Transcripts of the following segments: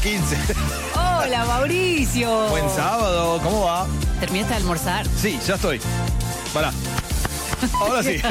15. Hola, Mauricio. Buen sábado, ¿cómo va? ¿Terminaste de almorzar? Sí, ya estoy. Pará. Ahora sí.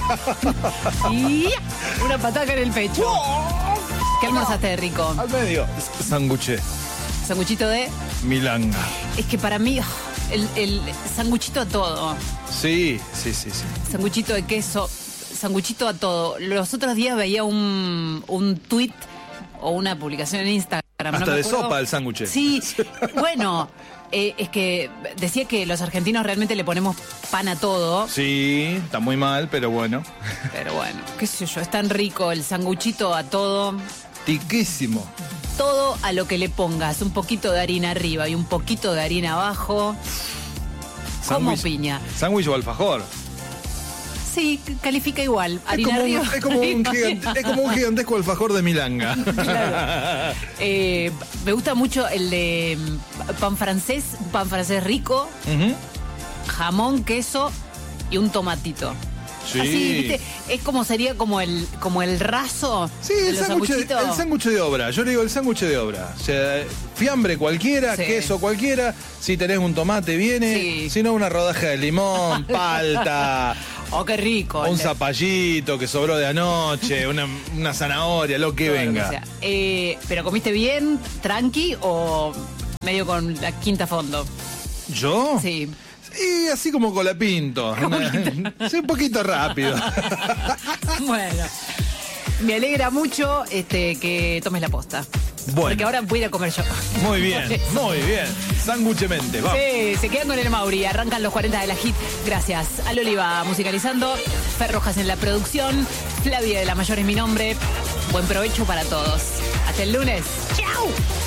Y una pataca en el pecho. ¿Qué almorzaste de rico? Al medio. Sanguche. Sanguchito de... Milanga. Es que para mí, el sanguchito a todo. Sí. Sanguchito de queso, sanguchito a todo. Los otros días veía un tweet o una publicación en Instagram. Hasta no me de acuerdo. sopa el sándwich. Sí, bueno, es que decía que los argentinos realmente le ponemos pan a todo. Sí, está muy mal, pero bueno. Pero bueno, qué sé yo, es tan rico el sanguchito a todo. Tiquísimo. Todo a lo que le pongas, un poquito de harina arriba y un poquito de harina abajo. Como Sándwich- piña. Sándwich o alfajor. Sí, califica igual. Es Harina como, arriba. es como un gigantesco alfajor de Milanga. Claro. Me gusta mucho el de pan francés rico, Ujú. jamón, queso y un tomatito. Sí. Así, ¿viste? Es como sería como el raso Sí, de el los sándwich sanguchitos. de obra. Yo le digo el sándwich de obra. O sea, fiambre cualquiera, Sí. queso cualquiera. Si tenés un tomate, viene. Sí. Si no, una rodaja de limón, palta. Oh, qué rico. Un el de- zapallito que sobró de anoche, una zanahoria, lo que todo lo venga. sea. ¿Pero comiste bien, tranqui o medio con la quinta fondo? ¿Yo? Sí. Y así como colapinto. Sí, un poquito rápido. Bueno. Me alegra mucho que tomes la posta. Bueno. Porque ahora voy a ir a comer yo. Muy bien, muy bien. Sanguchemente, vamos. Sí, se quedan con el Mauri, arrancan los 40 de la hit. Gracias al Oliva musicalizando, Fer Rojas en la producción, Flavia de la Mayor es mi nombre. Buen provecho para todos. Hasta el lunes. ¡Chao!